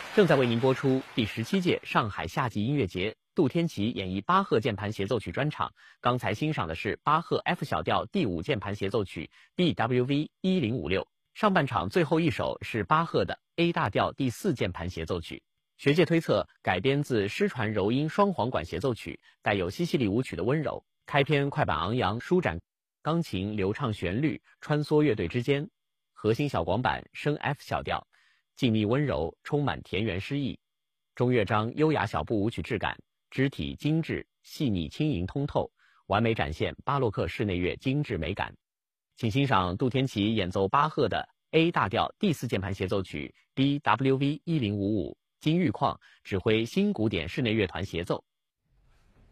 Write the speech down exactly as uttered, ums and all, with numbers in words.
正在为您播出第十七届上海夏季音乐节杜天琪演绎巴赫键盘协奏曲专场。刚才欣赏的是巴赫 F 小调第五键盘协奏曲 B W V 一零五六。上半场最后一首是巴赫的 A 大调第四键盘协奏曲。学界推测改编自失传柔音双簧管协奏曲，带有西西里舞曲的温柔。开篇快板昂扬舒展，钢琴流畅旋律穿梭乐队之间，核心小广板升 F 小调，静谧温柔，充满田园诗意。中乐章优雅小步舞曲质感，肢体精致细腻轻盈通透，完美展现巴洛克室内乐精致美感。请欣赏杜天琪演奏巴赫的 A 大调第四键盘协奏曲 B W V 一零五五，金玉矿指挥新古典室内乐团协奏。